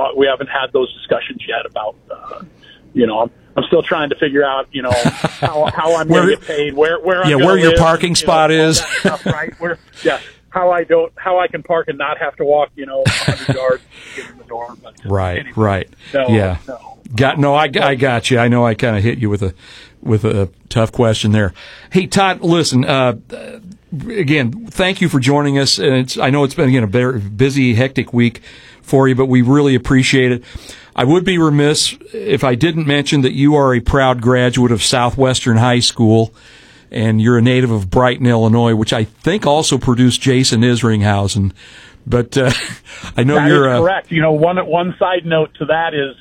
we haven't had those discussions yet about, I'm still trying to figure out, how I'm going to get paid, where I'm where your live, parking spot is. Stuff, right? How I can park and not have to walk, 100 yards to get in the door. But, right, anyway, right. No, yeah. No. I got you. I know I kind of hit you with a tough question there. Hey, Todd, listen, again, thank you for joining us. And I know it's been, a very busy, hectic week for you, but we really appreciate it. I would be remiss if I didn't mention that you are a proud graduate of Southwestern High School, and you're a native of Brighton, Illinois, which I think also produced Jason Isringhausen. But I know that you're is correct. One side note to that is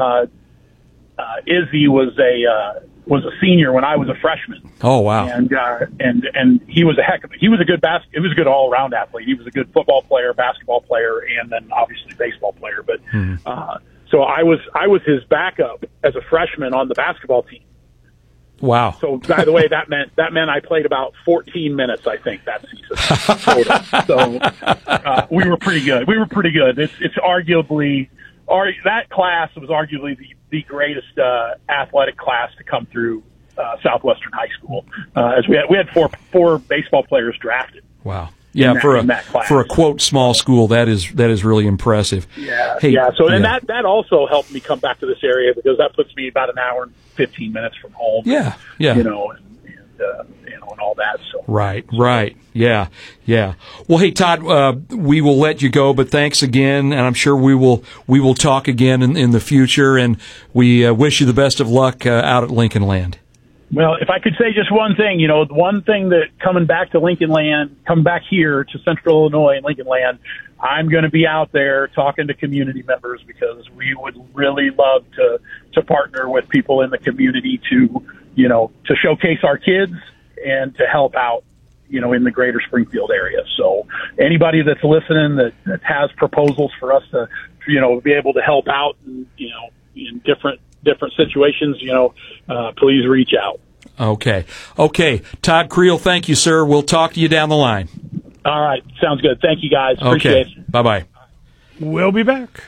Izzy was a senior when I was a freshman. Oh wow! And he was he was a good all around athlete. He was a good football player, basketball player, and then obviously baseball player. But so I was his backup as a freshman on the basketball team. Wow. So, by the way, that meant I played about 14 minutes, I think, that season. So we were pretty good. It's arguably that class was arguably the greatest athletic class to come through Southwestern High School. As we had four baseball players drafted. Wow. Yeah, for a quote small school, that is really impressive. Yeah, and that also helped me come back to this area because that puts me about an hour and 15 minutes from home. Yeah. And all that. So right. Yeah. Well, hey Todd, we will let you go, but thanks again, and I'm sure we will talk again in the future. And we wish you the best of luck out at Lincoln Land. Well, if I could say just one thing, one thing that coming back here to Central Illinois and Lincoln Land, I'm going to be out there talking to community members because we would really love to partner with people in the community to showcase our kids and to help out, in the greater Springfield area. So anybody that's listening that has proposals for us to, be able to help out, in different situations, please reach out. Okay. Todd Creel, thank you, sir. We'll talk to you down the line. All right. Sounds good. Thank you, guys. Appreciate it. Bye-bye. We'll be back.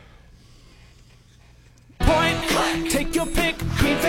Point blank. Take your pick.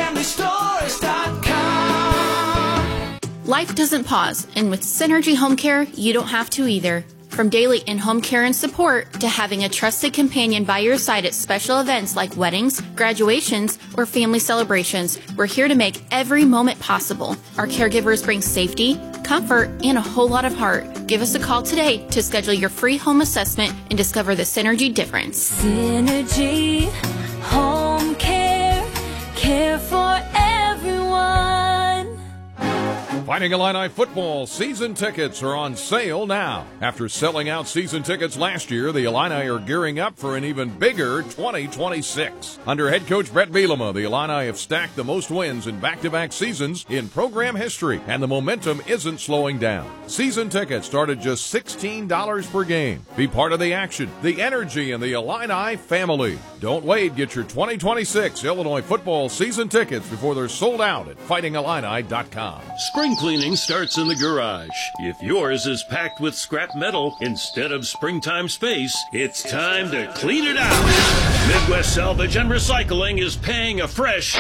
GreenFamilyStores.com. Life doesn't pause, and with Synergy Home Care, you don't have to either. From daily in-home care and support to having a trusted companion by your side at special events like weddings, graduations, or family celebrations, we're here to make every moment possible. Our caregivers bring safety, comfort, and a whole lot of heart. Give us a call today to schedule your free home assessment and discover the Synergy difference. Synergy Home Care, care for everyone. Fighting Illini football season tickets are on sale now. After selling out season tickets last year, the Illini are gearing up for an even bigger 2026. Under head coach Brett Bielema, the Illini have stacked the most wins in back-to-back seasons in program history, and the momentum isn't slowing down. Season tickets start at just $16 per game. Be part of the action, the energy, and the Illini family. Don't wait. Get your 2026 Illinois football season tickets before they're sold out at fightingillini.com. Spring cleaning starts in the garage. If yours is packed with scrap metal instead of springtime space, it's time to clean it out. Midwest Salvage and Recycling is paying a fresh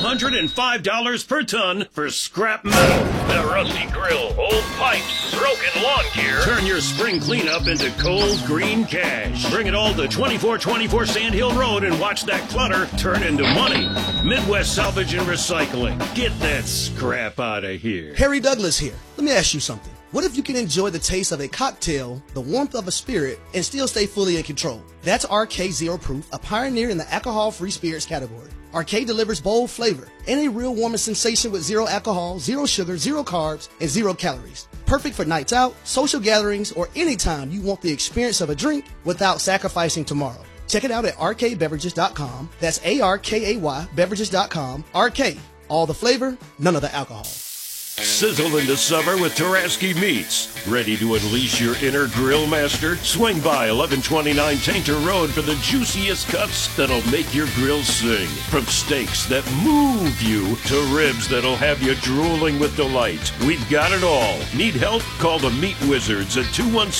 $205 per ton for scrap metal. The rusty grill, old pipes, broken lawn gear. Turn your spring cleanup into cold green cash. Bring it all to 2424 Sand Hill Road and watch that clutter turn into money. Midwest Salvage and Recycling. Get that scrap out of here. Harry Douglas here. Let me ask you something. What if you can enjoy the taste of a cocktail, the warmth of a spirit, and still stay fully in control? That's RK Zero Proof, a pioneer in the alcohol-free spirits category. RK delivers bold flavor and a real warming sensation with zero alcohol, zero sugar, zero carbs, and zero calories. Perfect for nights out, social gatherings, or anytime you want the experience of a drink without sacrificing tomorrow. Check it out at rkbeverages.com. That's ARKAY beverages.com. RK, all the flavor, none of the alcohol. Sizzle into summer with Taraski Meats. Ready to unleash your inner grill master? Swing by 1129 Tainter Road for the juiciest cuts that'll make your grill sing. From steaks that move you to ribs that'll have you drooling with delight. We've got it all. Need help? Call the Meat Wizards at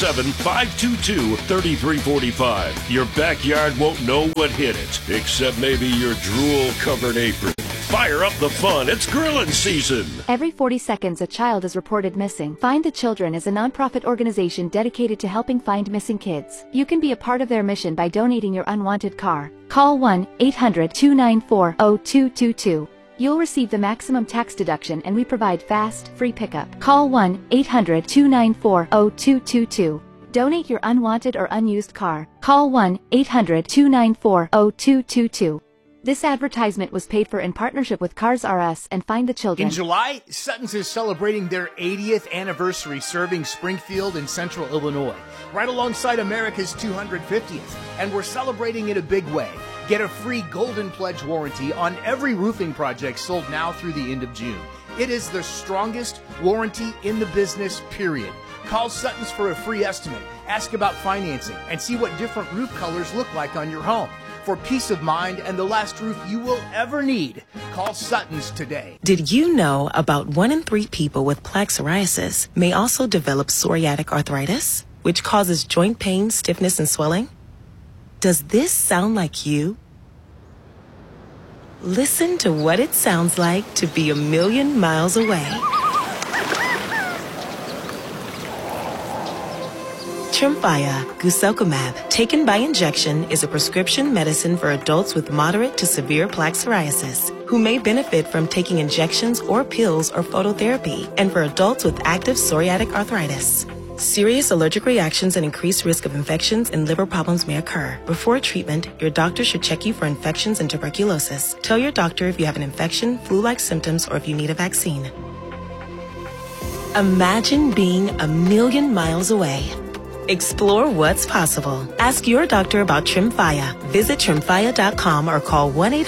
217-522-3345. Your backyard won't know what hit it, except maybe your drool-covered apron. Fire up the fun. It's grilling season. Every 40 seconds, a child is reported missing. Find the Children is a nonprofit organization dedicated to helping find missing kids. You can be a part of their mission by donating your unwanted car. Call 1-800-294-0222. You'll receive the maximum tax deduction, and we provide fast, free pickup. Call 1-800-294-0222. Donate your unwanted or unused car. Call 1-800-294-0222. This advertisement was paid for in partnership with Cars R Us and Find the Children. In July, Sutton's is celebrating their 80th anniversary serving Springfield and Central Illinois, right alongside America's 250th. And we're celebrating in a big way. Get a free Golden Pledge warranty on every roofing project sold now through the end of June. It is the strongest warranty in the business, period. Call Sutton's for a free estimate, ask about financing, and see what different roof colors look like on your home. For peace of mind and the last roof you will ever need, call Sutton's today. Did you know about 1 in 3 people with plaque psoriasis may also develop psoriatic arthritis, which causes joint pain, stiffness, and swelling? Does this sound like you? Listen to what it sounds like to be a million miles away. Tremfya guselkumab, taken by injection, is a prescription medicine for adults with moderate to severe plaque psoriasis who may benefit from taking injections or pills or phototherapy, and for adults with active psoriatic arthritis. Serious allergic reactions and increased risk of infections and liver problems may occur. Before treatment, your doctor should check you for infections and tuberculosis. Tell your doctor if you have an infection, flu-like symptoms, or if you need a vaccine. Imagine being a million miles away. Explore what's possible. Ask your doctor about Tremfya. Visit Tremfya.com or call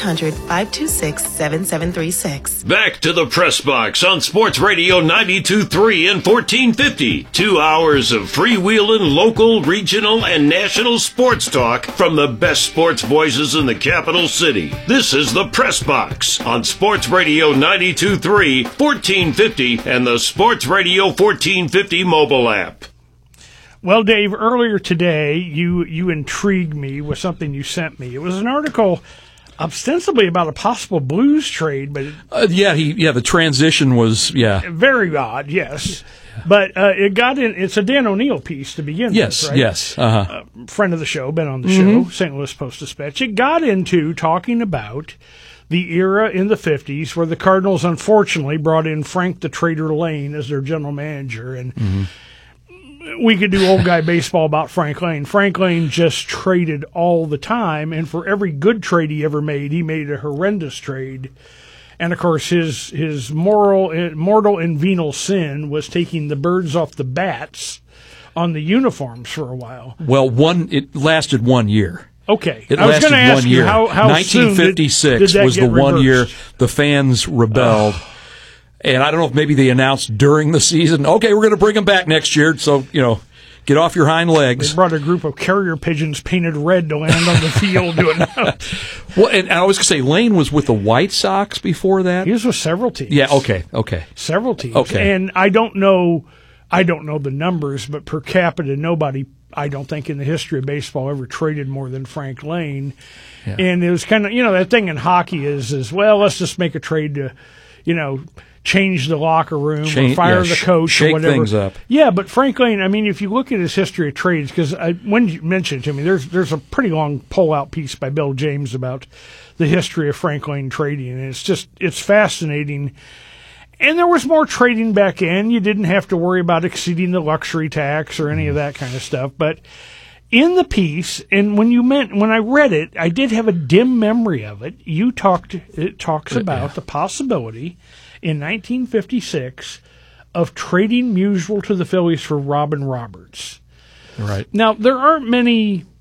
1-800-526-7736. Back to the Press Box on Sports Radio 92.3 and 1450. 2 hours of freewheeling local, regional, and national sports talk from the best sports voices in the capital city. This is the Press Box on Sports Radio 92.3, 1450, and the Sports Radio 1450 mobile app. Well, Dave, earlier today, you intrigued me with something you sent me. It was an article ostensibly about a possible Blues trade, but the transition was very odd, yes. But it got in. It's a Dan O'Neill piece to begin with, right? Yes. Friend of the show, been on the show, St. Louis Post-Dispatch. It got into talking about the era in the 50s where the Cardinals unfortunately brought in Frank the Trader Lane as their general manager, and we could do old guy baseball about Frank Lane. Frank Lane just traded all the time, and for every good trade he ever made, he made a horrendous trade. And, of course, his mortal and venal sin was taking the birds off the bats on the uniforms for a while. Well, it lasted 1 year. Okay. It I was going to ask 1 year. you how 1956 soon did was the 1 year the fans rebelled. And I don't know if maybe they announced during the season, okay, we're going to bring them back next year, so, get off your hind legs. They brought a group of carrier pigeons painted red to land on the field doing that. Well, and I was going to say, Lane was with the White Sox before that? He was with several teams. Yeah, okay. Several teams. Okay. And I don't know the numbers, but per capita, nobody, I don't think, in the history of baseball ever traded more than Frank Lane. Yeah. And it was kind of, that thing in hockey is, well, let's just make a trade to, change the locker room or fire the coach or whatever. Shake things up. Yeah, but Frank Lane, if you look at his history of trades, because when you mentioned it to me, there's a pretty long pull-out piece by Bill James about the history of Frank Lane trading, and it's fascinating. And there was more trading back in. You didn't have to worry about exceeding the luxury tax or any of that kind of stuff. But in the piece, and when I read it, I did have a dim memory of it. It talks about the possibility in 1956 of trading Musial to the Phillies for Robin Roberts. Right. Now, there aren't many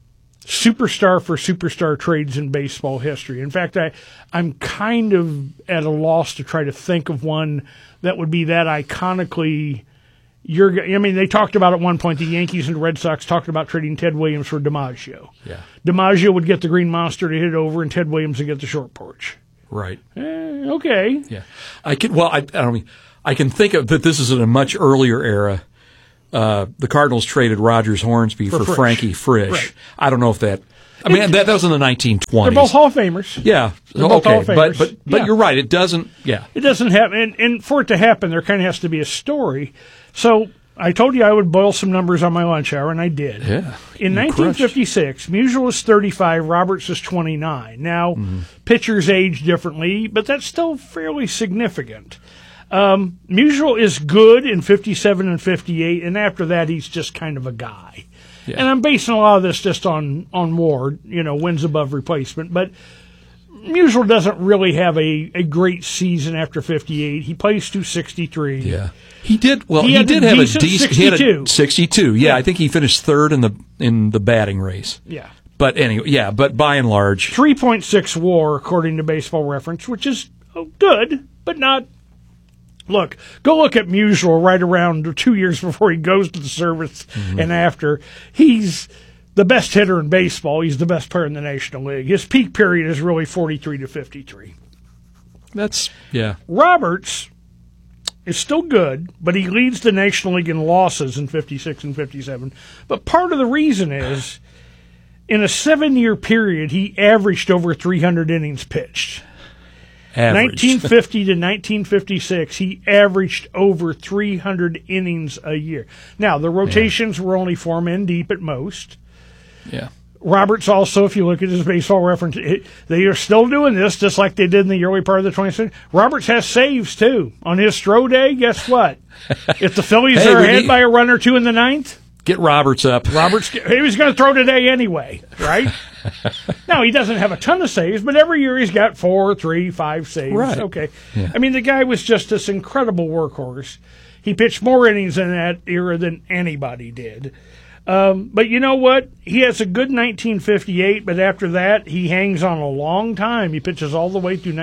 superstar for superstar trades in baseball history. In fact, I'm kind of at a loss to try to think of one that would be that iconically. They talked about at one point, the Yankees and the Red Sox talked about trading Ted Williams for DiMaggio. Yeah. DiMaggio would get the green monster to hit it over, and Ted Williams would get the short porch. Right. Okay. Yeah. I can think of that this is in a much earlier era. The Cardinals traded Rogers Hornsby for Frankie Frisch. Right. I don't know if that. That was in the 1920s. They're both Hall of Famers. Yeah. They're both Hall of Famers. But yeah. You're right. It doesn't. Yeah. It doesn't happen. And for it to happen, there kind of has to be a story. So I told you I would boil some numbers on my lunch hour, and I did. Yeah. In 1956, Musial was 35, Roberts was 29. Now, pitchers age differently, but that's still fairly significant. Musial is good in 57 and 58, and after that, he's just kind of a guy. Yeah. And I'm basing a lot of this just on WAR, wins above replacement. But Musial doesn't really have a great season after 58. He plays 263. Yeah. He did. Well, he did have a decent 62. 62. Yeah, I think he finished third in the batting race. Yeah. But anyway, but by and large, 3.6 WAR according to Baseball Reference, which is good, but not. Look, go look at Musial right around 2 years before he goes to the service and after. He's the best hitter in baseball. He's the best player in the National League. His peak period is really 43 to 53. Roberts is still good, but he leads the National League in losses in 56 and 57. But part of the reason is, in a 7-year period, he averaged over 300 innings pitched. 1950 to 1956, he averaged over 300 innings a year. Now, the rotations were only 4 men deep at most. Yeah. Roberts also, if you look at his Baseball Reference, they are still doing this just like they did in the early part of the 20th century. Roberts has saves, too. On his throw day, guess what? If the Phillies are ahead by a run or two in the ninth, get Roberts up. He was going to throw today anyway, right? Now, he doesn't have a ton of saves, but every year he's got 4, 3, 5 saves. Right. Okay. Yeah. The guy was just this incredible workhorse. He pitched more innings in that era than anybody did. But you know what? He has a good 1958, but after that, he hangs on a long time. He pitches all the way through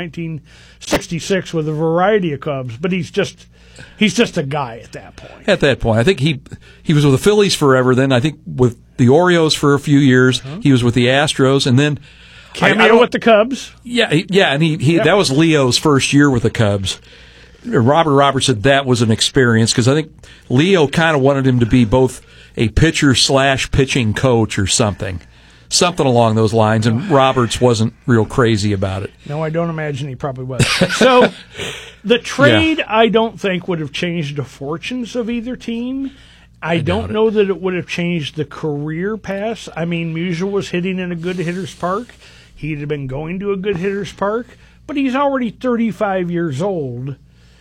1966 with a variety of clubs, but he's just a guy at that point. At that point, I think he was with the Phillies forever. Then I think with the Orioles for a few years. He was with the Astros, and then cameo with the Cubs. Yeah, and he that was Leo's first year with the Cubs. Robert Roberts said that was an experience because I think Leo kind of wanted him to be both a pitcher / pitching coach or something along those lines, and Roberts wasn't real crazy about it. No, I don't imagine he probably was. So the trade, I don't think, would have changed the fortunes of either team. I don't know that it would have changed the career paths. Musial was hitting in a good hitter's park. He'd have been going to a good hitter's park, but he's already 35 years old.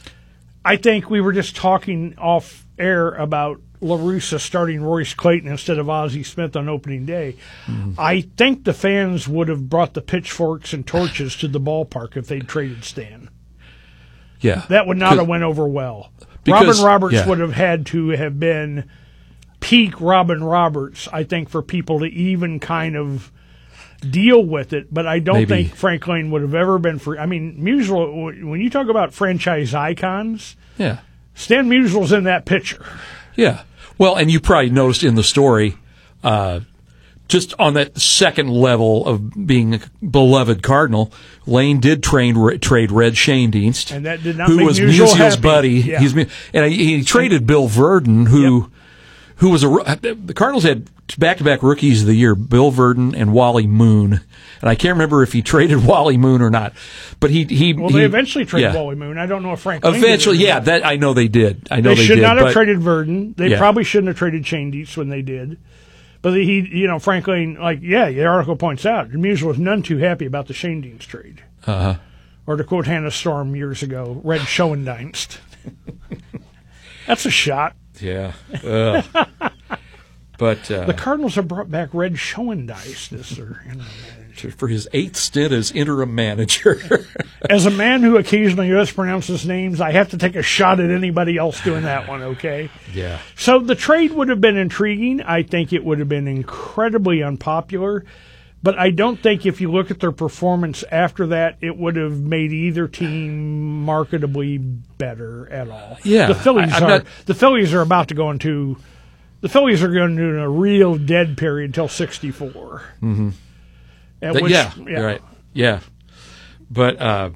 I think we were just talking off air about La Russa starting Royce Clayton instead of Ozzie Smith on opening day. I think the fans would have brought the pitchforks and torches to the ballpark if they'd traded Stan. Yeah. That would not have went over well. Robin Roberts would have had to have been peak Robin Roberts, I think, for people to even kind of deal with it. But I don't think Frank Lane would have ever been free. Musial, when you talk about franchise icons, Stan Musial's in that picture. Yeah. Well, and you probably noticed in the story, just on that second level of being a beloved Cardinal, Lane did trade Red Schoendienst, and that did not who make was Musial's Musial's happy. buddy. Yeah. He traded Bill Verdon, who was the Cardinals had back-to-back rookies of the year, Bill Verdon and Wally Moon, and I can't remember if he traded Wally Moon or not. But they eventually traded Wally Moon. I don't know if Frank Lane eventually did that I know they did. They should not have traded Verdon. They probably shouldn't have traded Schoendienst when they did. But Frank Lane, the article points out, Musial was none too happy about the Schoendienst trade. Or to quote Hannah Storm years ago, Red Schoendienst. That's a shot. Yeah. But the Cardinals have brought back Red Schoendienst as their interim manager. For his 8th stint as interim manager. As a man who occasionally mispronounces names, I have to take a shot at anybody else doing that one, okay? Yeah. So the trade would have been intriguing. I think it would have been incredibly unpopular. But I don't think if you look at their performance after that, it would have made either team marketably better at all. Yeah. The Phillies are about to go into... The Phillies are going to do a real dead period until 64. Mm-hmm. You're right. Yeah. But,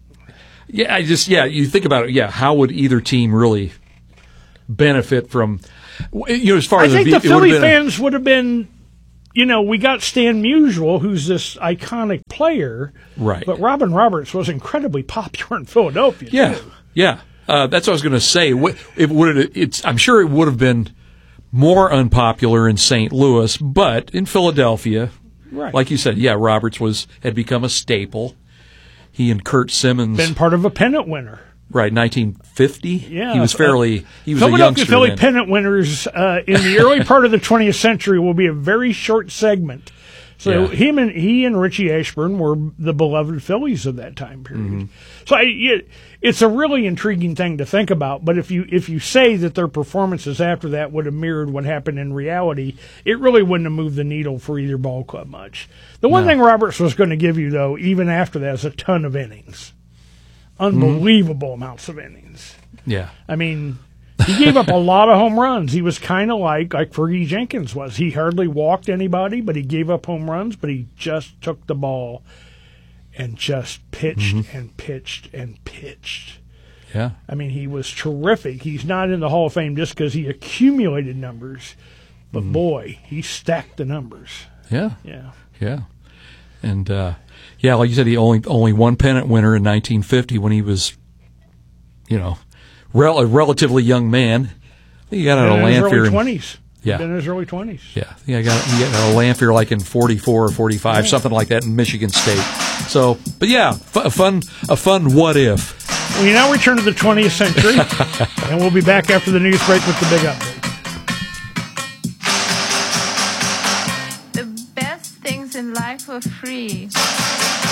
you think about it, how would either team really benefit from, as far as... I think the Philly fans would have been, we got Stan Musial, who's this iconic player. Right. But Robin Roberts was incredibly popular in Philadelphia, too. Yeah. That's what I was going to say. I'm sure it would have been more unpopular in St. Louis, but in Philadelphia, right. Like you said, Roberts had become a staple. He and Kurt Simmons been part of a pennant winner. Right, 1950. Yeah, he was he was a Philadelphia youngster. Philly then. pennant winners in the early part of the 20th century will be a very short segment. So he and Richie Ashburn were the beloved Phillies of that time period. Mm-hmm. So it's a really intriguing thing to think about. But if you say that their performances after that would have mirrored what happened in reality, it really wouldn't have moved the needle for either ball club much. The one thing Roberts was going to give you, though, even after that, is a ton of innings. Unbelievable amounts of innings. Yeah. I mean, he gave up a lot of home runs. He was kind of like Fergie Jenkins was. He hardly walked anybody, but he gave up home runs, but he just took the ball and just pitched and pitched and pitched. Yeah. I mean, he was terrific. He's not in the Hall of Fame just because he accumulated numbers, but boy, he stacked the numbers. Yeah. Yeah. Yeah. And, like you said, he only one pennant winner in 1950 when he was, a relatively young man. I think he got out of Lanphier. In his early 20s. Yeah. In his early 20s. Yeah. He got out of Lanphier like in 44 or 45, something like that in Michigan State. So, but a fun what if. We now return to the 20th century, and we'll be back after the news break with the big update.